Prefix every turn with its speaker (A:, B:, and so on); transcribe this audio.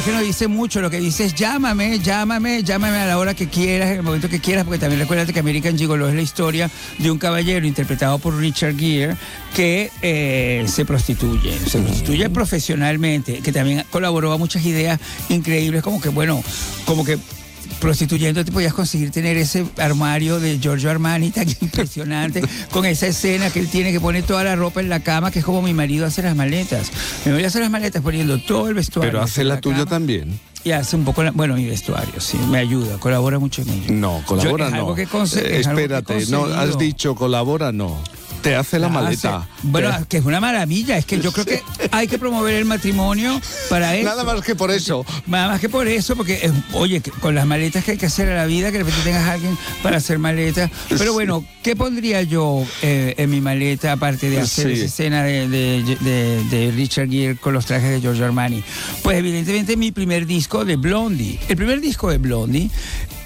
A: Que no dice mucho, lo que dice es llámame a la hora que quieras, en el momento que quieras, porque también recuérdate que American Gigolo es la historia de un caballero interpretado por Richard Gere que se prostituye profesionalmente, que también colaboró a muchas ideas increíbles, como que prostituyendo te podías conseguir tener ese armario de Giorgio Armani tan impresionante, con esa escena que él tiene que poner toda la ropa en la cama, que es como mi marido hace las maletas. Mi marido hace las maletas poniendo todo el vestuario.
B: Pero hace la tuya
A: cama,
B: también.
A: Y hace un poco, mi vestuario, sí, me ayuda, colabora mucho en ello.
B: No, colabora
A: es
B: no.
A: Algo que
B: espérate, no, has dicho colabora no. Te hace la maleta.
A: Que es una maravilla. Es que yo creo que hay que promover el matrimonio para eso.
B: Nada más que por eso.
A: Nada más que por eso, porque, con las maletas que hay que hacer a la vida, que de repente tengas a alguien para hacer maletas. Pero bueno, ¿qué pondría yo en mi maleta, aparte de hacer esa escena de Richard Gere con los trajes de Giorgio Armani? Pues evidentemente mi primer disco de Blondie. El primer disco de Blondie